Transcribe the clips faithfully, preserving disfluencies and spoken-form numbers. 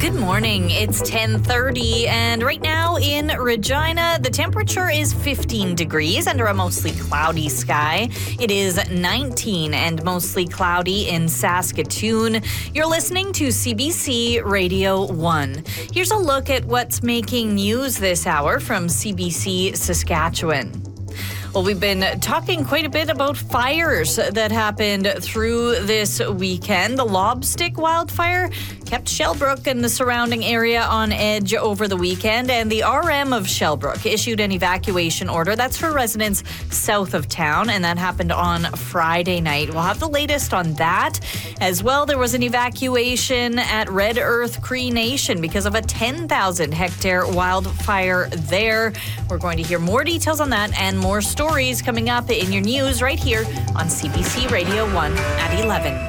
Good morning. It's ten thirty, and right now in Regina, the temperature is fifteen degrees under a mostly cloudy sky. It is nineteen and mostly cloudy in Saskatoon. You're listening to C B C Radio one. Here's a look at what's making news this hour from C B C Saskatchewan. Well, we've been talking quite a bit about fires that happened through this weekend. The Lobstick wildfire kept Shellbrook and the surrounding area on edge over the weekend, and the R M of Shellbrook issued an evacuation order. That's for residents south of town, and that happened on Friday night. We'll have the latest on that. As well, there was an evacuation at Red Earth Cree Nation because of a ten thousand hectare wildfire there. We're going to hear more details on that and more stories coming up in your news right here on C B C Radio one at eleven.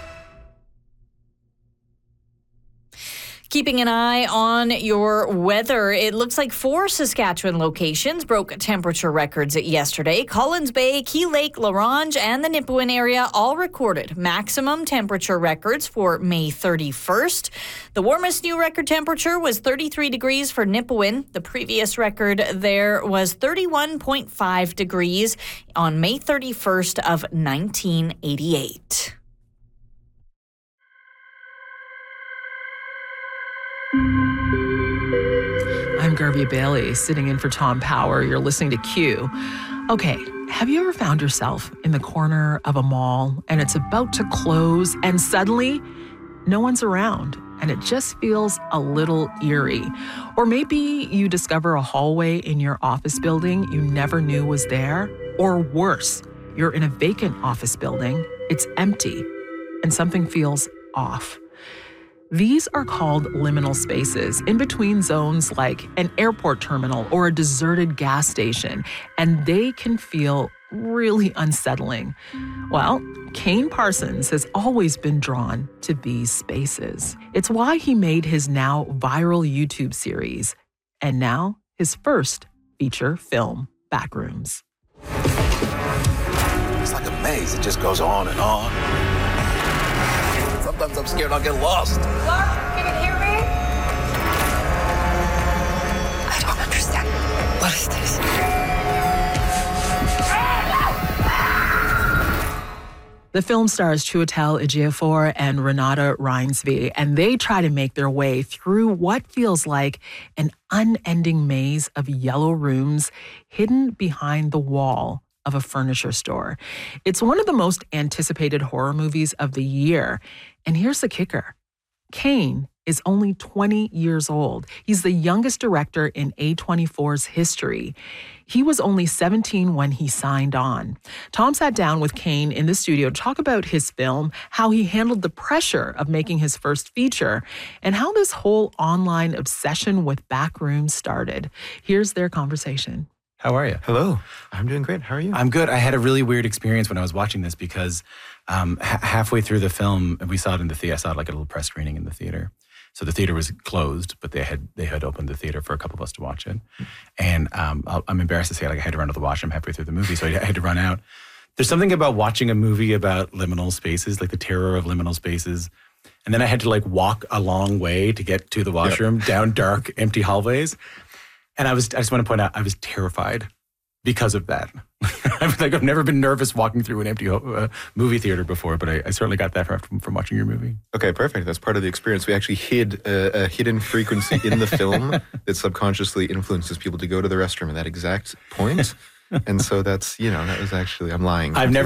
Keeping an eye on your weather, it looks like four Saskatchewan locations broke temperature records yesterday. Collins Bay, Key Lake, La Ronge, and the Nipawin area all recorded maximum temperature records for May thirty-first. The warmest new record temperature was thirty-three degrees for Nipawin. The previous record there was thirty-one point five degrees on May thirty-first of nineteen eighty-eight. I'm Garvey Bailey, sitting in for Tom Power. You're listening to Q. Okay, have you ever found yourself in the corner of a mall and it's about to close and suddenly no one's around and it just feels a little eerie? Or maybe you discover a hallway in your office building you never knew was there. Or worse, you're in a vacant office building, it's empty, and something feels off. These are called liminal spaces, in between zones like an airport terminal or a deserted gas station, and they can feel really unsettling. Well, Kane Parsons has always been drawn to these spaces. It's why he made his now viral YouTube series, and now his first feature film, Backrooms. It's like a maze. It just goes on and on. Sometimes I'm scared I'll get lost. Clark, can you hear me? I don't understand. What is this? The film stars Chiwetel Ejiofor and Renata Reinsve, and they try to make their way through what feels like an unending maze of yellow rooms hidden behind the wall of a furniture store. It's one of the most anticipated horror movies of the year. And here's the kicker. Kane is only twenty years old. He's the youngest director in A twenty-four's history. He was only seventeen when he signed on. Tom sat down with Kane in the studio to talk about his film, how he handled the pressure of making his first feature, and how this whole online obsession with Backrooms started. Here's their conversation. How are you? Hello. I'm doing great. How are you? I'm good. I had a really weird experience when I was watching this because um, h- halfway through the film, we saw it in the theater. I saw it like a little press screening in the theater. So the theater was closed, but they had they had opened the theater for a couple of us to watch it. And um, I'm embarrassed to say, like, I had to run to the washroom halfway through the movie, so I had to run out. There's something about watching a movie about liminal spaces, like the terror of liminal spaces. And then I had to like walk a long way to get to the washroom, yep. down dark, empty hallways. And I was I just want to point out, I was terrified because of that. I'm like, I've never been nervous walking through an empty uh, movie theater before, but I, I certainly got that from, from watching your movie. Okay, perfect. That's part of the experience. We actually hid a, a hidden frequency in the film that subconsciously influences people to go to the restroom at that exact point. And so that's, you know, that was actually, I'm lying. I've never